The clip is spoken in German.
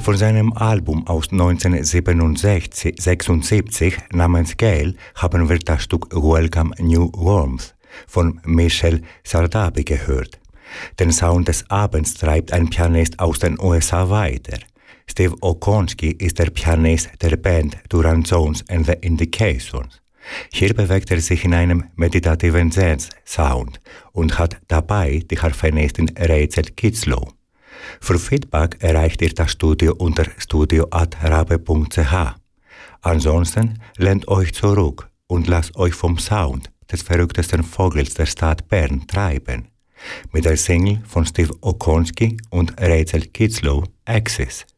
Von seinem Album aus 1976 namens Gale haben wir das Stück Welcome New Warmth von Michel Sardabi gehört. Den Sound des Abends treibt ein Pianist aus den USA weiter. Steve Okonski ist der Pianist der Band Duran Jones and the Indications. Hier bewegt er sich in einem meditativen Jazz-Sound und hat dabei die Harfenistin Rachel Kitzlow. Für Feedback erreicht ihr das Studio unter studio@rabe.ch. Ansonsten lehnt euch zurück und lasst euch vom Sound des verrücktesten Vogels der Stadt Bern treiben. Mit der Single von Steve Okonski und Rachel Kitzlow, Axis.